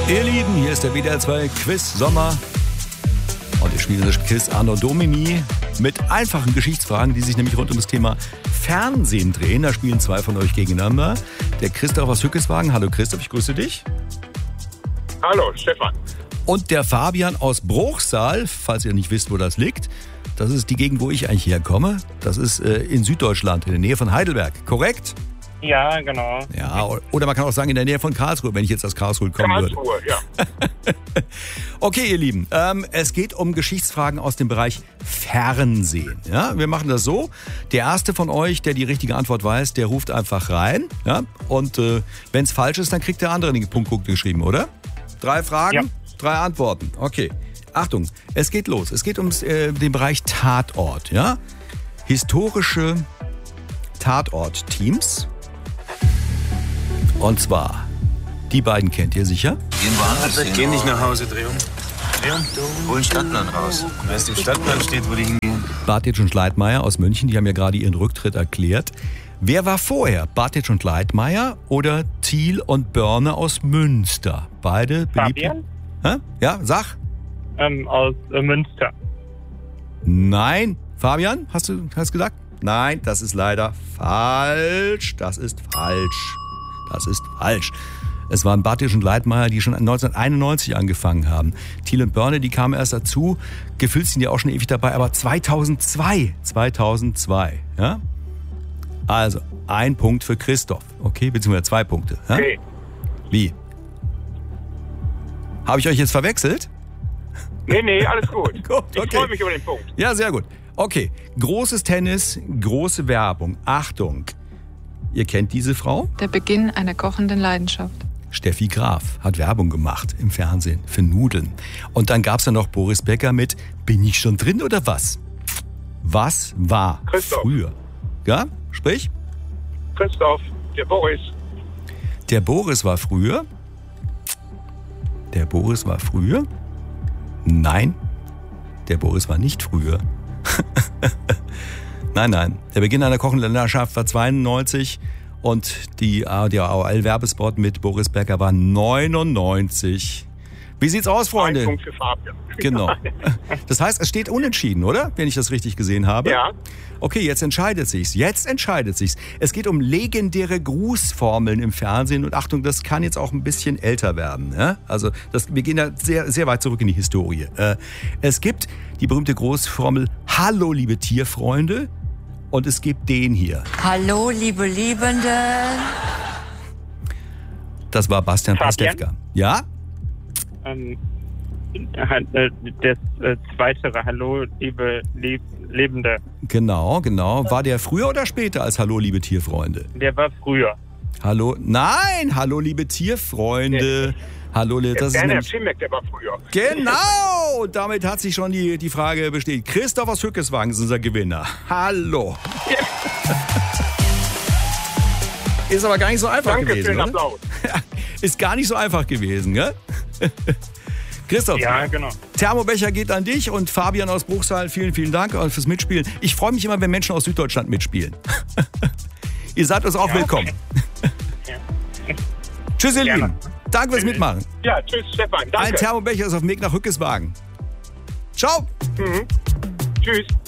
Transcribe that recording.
Ihr Lieben, hier ist der WDR 2 Quiz Sommer. Und wir spielen das Quiz Anno Domini mit einfachen Geschichtsfragen, die sich nämlich rund um das Thema Fernsehen drehen. Da spielen zwei von euch gegeneinander. Der Christoph aus Hückeswagen. Hallo Christoph, ich grüße dich. Hallo, Stefan. Und der Fabian aus Bruchsal, falls ihr nicht wisst, wo das liegt. Das ist die Gegend, wo ich eigentlich herkomme. Das ist in Süddeutschland, in der Nähe von Heidelberg. Korrekt? Ja, genau. Ja, oder man kann auch sagen in der Nähe von Karlsruhe, wenn ich jetzt aus Karlsruhe kommen würde. Karlsruhe, ja. Okay, ihr Lieben, es geht um Geschichtsfragen aus dem Bereich Fernsehen. Ja, wir machen das so. Der erste von euch, der die richtige Antwort weiß, der ruft einfach rein. Ja, und wenn es falsch ist, dann kriegt der andere den Punkt geschrieben, oder? 3 Fragen, Ja. 3 Antworten. Okay. Achtung, es geht los. Es geht um den Bereich Tatort. Ja? Historische Tatort-Teams. Und zwar, die beiden kennt ihr sicher. Gehen woanders hin. Geh nicht nach Hause, Drehung. Hol den Stadtplan raus. Wenn es im Stadtplan steht, würde ich hingehen. Bartitsch und Schleitmeier aus München, die haben ja gerade ihren Rücktritt erklärt. Wer war vorher? Bartitsch und Schleitmeier oder Thiel und Börne aus Münster? Beide beliebt. Fabian? Hä? Ja, sag. Aus Münster. Nein. Fabian, hast du gesagt? Nein, das ist leider falsch. Das ist falsch. Es waren Bartitsch und Leitmeier, die schon 1991 angefangen haben. Thiel und Börne, die kamen erst dazu. Gefühlt sind die auch schon ewig dabei, aber 2002. Ja? Also, 1 Punkt für Christoph. Okay, beziehungsweise 2 Punkte. Ja? Okay. Wie? Habe ich euch jetzt verwechselt? Nee, alles gut. Gut, Ich okay. freue mich über den Punkt. Ja, sehr gut. Okay, großes Tennis, große Werbung. Achtung, ihr kennt diese Frau? Der Beginn einer kochenden Leidenschaft. Steffi Graf hat Werbung gemacht im Fernsehen für Nudeln. Und dann gab es ja noch Boris Becker mit Bin ich schon drin oder was? Was war Christoph. früher? Ja, sprich? Christoph, der Boris. Der Boris war früher? Nein, der Boris war nicht früher. Nein. Der Beginn einer kochenden Leidenschaft war 92 und der AOL-Werbespot mit Boris Becker war 99. Wie sieht's aus, Freunde? 1 Punkt für Fabian. Genau. Das heißt, es steht unentschieden, oder? Wenn ich das richtig gesehen habe. Ja. Okay, jetzt entscheidet sich's. Es geht um legendäre Grußformeln im Fernsehen. Und Achtung, das kann jetzt auch ein bisschen älter werden. Ja? Also wir gehen da sehr, sehr weit zurück in die Historie. Es gibt die berühmte Grußformel Hallo, liebe Tierfreunde. Und es gibt den hier. Hallo, liebe Liebenden. Das war Bastian Fabian? Pastewka. Ja? Das zweite Hallo, liebe Lebende. Genau. War der früher oder später als Hallo, liebe Tierfreunde? Der war früher. Hallo, liebe Tierfreunde. Hallo, das ist Werner nämlich, Schimmeck, der war früher. genau, damit hat sich schon die Frage bestätigt. Christoph aus Hückeswagen ist unser Gewinner. Hallo. Ist aber gar nicht so einfach Danke gewesen, für den oder? Applaus. Ist gar nicht so einfach gewesen, gell? Christoph, Ja, genau. Thermobecher geht an dich und Fabian aus Bruchsal, vielen, vielen Dank fürs Mitspielen. Ich freue mich immer, wenn Menschen aus Süddeutschland mitspielen. Ihr seid uns auch willkommen. Ja. Tschüss, ihr Gerne. Lieben. Danke fürs Mitmachen. Ja, tschüss, Stefan. Danke. Ein Thermobecher ist auf dem Weg nach Hückeswagen. Ciao. Tschüss.